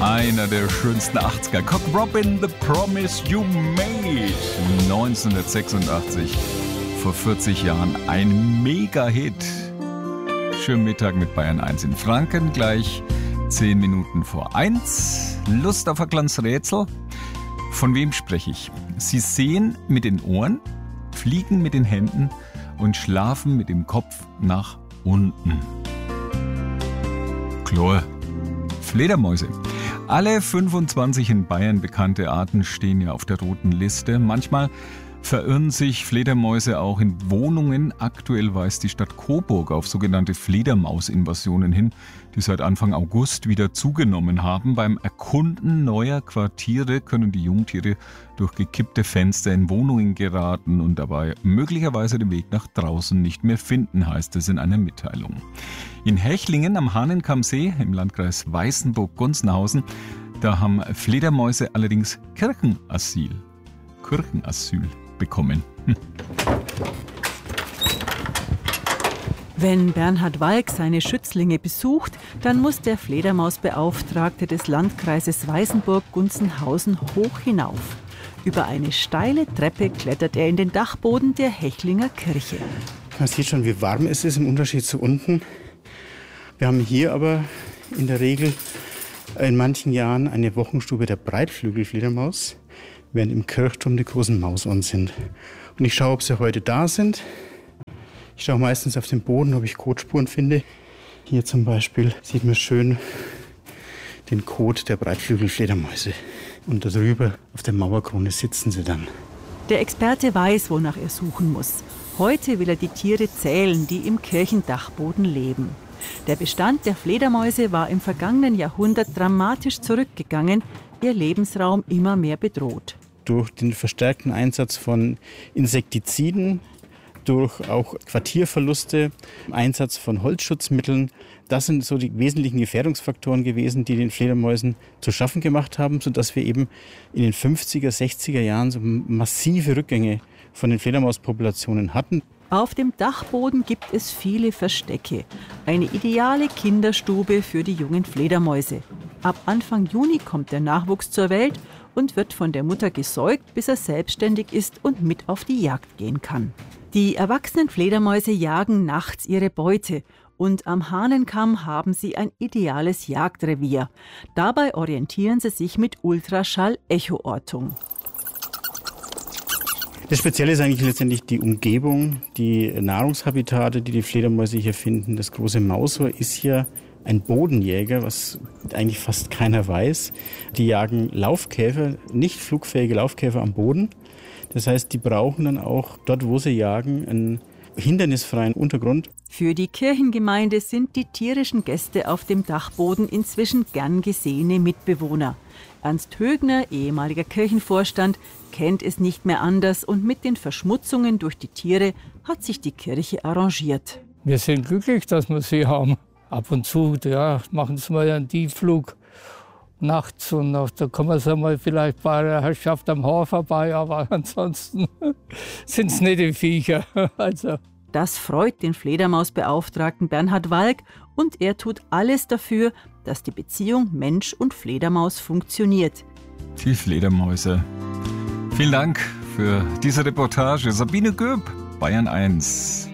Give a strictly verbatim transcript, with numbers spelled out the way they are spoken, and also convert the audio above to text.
Einer der schönsten achtziger. Cock Robin, The Promise You Made. neunzehnhundertsechsundachtzig, vor vierzig Jahren, ein Mega-Hit. Schönen Mittag mit Bayern eins in Franken, gleich zehn Minuten vor eins. Lust auf ein kleines Rätsel? Von wem spreche ich? Sie sehen mit den Ohren, fliegen mit den Händen und schlafen mit dem Kopf nach unten. Klar, Fledermäuse. Alle fünfundzwanzig in Bayern bekannte Arten stehen ja auf der roten Liste. Manchmal verirren sich Fledermäuse auch in Wohnungen. Aktuell weist die Stadt Coburg auf sogenannte Fledermausinvasionen hin, die seit Anfang August wieder zugenommen haben. Beim Erkunden neuer Quartiere können die Jungtiere durch gekippte Fenster in Wohnungen geraten und dabei möglicherweise den Weg nach draußen nicht mehr finden, heißt es in einer Mitteilung. In Hechlingen am Hahnenkammsee im Landkreis Weißenburg-Gunzenhausen, da haben Fledermäuse allerdings Kirchenasyl. Kirchenasyl bekommen. Hm. Wenn Bernhard Walk seine Schützlinge besucht, dann muss der Fledermausbeauftragte des Landkreises Weißenburg-Gunzenhausen hoch hinauf. Über eine steile Treppe klettert er in den Dachboden der Hechlinger Kirche. Man sieht schon, wie warm es ist im Unterschied zu unten. Wir haben hier aber in der Regel in manchen Jahren eine Wochenstube der Breitflügelfledermaus, während im Kirchturm die großen Mausohren sind. Und ich schaue, ob sie heute da sind. Ich schaue meistens auf den Boden, ob ich Kotspuren finde. Hier zum Beispiel sieht man schön den Kot der Breitflügelfledermäuse. Und darüber auf der Mauerkrone sitzen sie dann. Der Experte weiß, wonach er suchen muss. Heute will er die Tiere zählen, die im Kirchendachboden leben. Der Bestand der Fledermäuse war im vergangenen Jahrhundert dramatisch zurückgegangen, ihr Lebensraum immer mehr bedroht. Durch den verstärkten Einsatz von Insektiziden, durch auch Quartierverluste, Einsatz von Holzschutzmitteln. Das sind so die wesentlichen Gefährdungsfaktoren gewesen, die den Fledermäusen zu schaffen gemacht haben, sodass wir eben in den fünfziger, sechziger Jahren so massive Rückgänge von den Fledermauspopulationen hatten. Auf dem Dachboden gibt es viele Verstecke. Eine ideale Kinderstube für die jungen Fledermäuse. Ab Anfang Juni kommt der Nachwuchs zur Welt und wird von der Mutter gesäugt, bis er selbstständig ist und mit auf die Jagd gehen kann. Die erwachsenen Fledermäuse jagen nachts ihre Beute und am Hahnenkamm haben sie ein ideales Jagdrevier. Dabei orientieren sie sich mit Ultraschall-Echoortung. Das Spezielle ist eigentlich letztendlich die Umgebung, die Nahrungshabitate, die die Fledermäuse hier finden. Das große Mausohr ist hier ein Bodenjäger, was eigentlich fast keiner weiß. Die jagen Laufkäfer, nicht flugfähige Laufkäfer am Boden. Das heißt, die brauchen dann auch dort, wo sie jagen, einen hindernisfreien Untergrund. Für die Kirchengemeinde sind die tierischen Gäste auf dem Dachboden inzwischen gern gesehene Mitbewohner. Ernst Högner, ehemaliger Kirchenvorstand, kennt es nicht mehr anders und mit den Verschmutzungen durch die Tiere hat sich die Kirche arrangiert. Wir sind glücklich, dass wir sie haben. Ab und zu ja, machen sie mal einen Tiefflug nachts und auch, da kommen sie mal vielleicht bei der Herrschaft am Haar vorbei, aber ansonsten sind es nette Viecher. Also. Das freut den Fledermausbeauftragten Bernhard Walk und er tut alles dafür, dass die Beziehung Mensch und Fledermaus funktioniert. Die Fledermäuse. Vielen Dank für diese Reportage. Sabine Göb, Bayern eins.